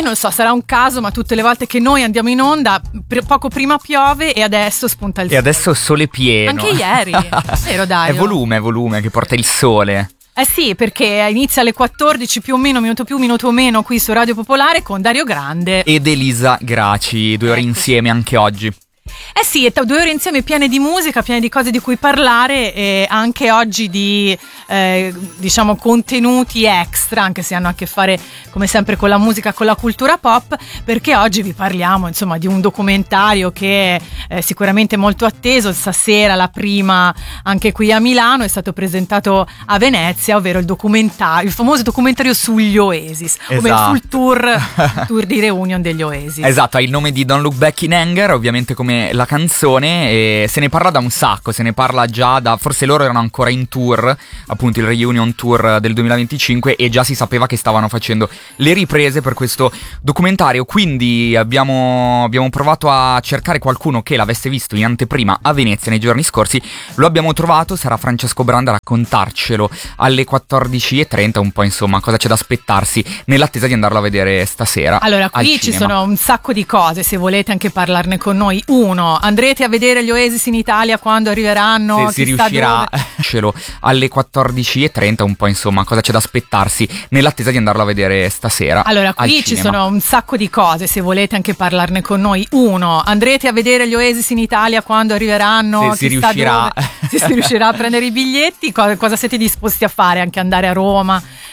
non so, sarà un caso, ma tutte le volte che noi andiamo in onda, poco prima piove e adesso spunta il sole. E adesso sole pieno. Anche ieri, vero Dario? È volume che porta il sole. Eh sì, perché inizia alle 14 più o meno, minuto più, minuto meno, qui su Radio Popolare con Dario Grande ed Elisa Graci, 2 ore insieme anche oggi. Eh sì, 2 ore insieme piene di musica, piene di cose di cui parlare e anche oggi di diciamo contenuti extra, anche se hanno a che fare come sempre con la musica, con la cultura pop, perché oggi vi parliamo insomma di un documentario che è sicuramente molto atteso. Stasera la prima anche qui a Milano, è stato presentato a Venezia, ovvero il famoso documentario sugli Oasis, esatto. Come sul tour di reunion degli Oasis. Esatto, ha il nome di Don't Look Back in Anger, ovviamente come la canzone, e se ne parla da un sacco, se ne parla già da, forse loro erano ancora in tour, appunto il Reunion Tour del 2025, e già si sapeva che stavano facendo le riprese per questo documentario, quindi abbiamo provato a cercare qualcuno che l'avesse visto in anteprima a Venezia nei giorni scorsi. Lo abbiamo trovato, sarà Francesco Branda a raccontarcelo alle 14:30, un po' insomma cosa c'è da aspettarsi nell'attesa di andarlo a vedere stasera. Allora, qui ci sono un sacco di cose, se volete anche parlarne con noi. Uno, andrete a vedere gli Oasis in Italia quando arriveranno? Se si riuscirà, alle 14:30, un po' insomma cosa c'è da aspettarsi nell'attesa di andarlo a vedere stasera. Allora, qui ci sono un sacco di cose, se volete anche parlarne con noi. Uno, andrete a vedere gli Oasis in Italia quando arriveranno? Se si riuscirà. Se si riuscirà a prendere i biglietti, cosa siete disposti a fare? Anche andare a Roma?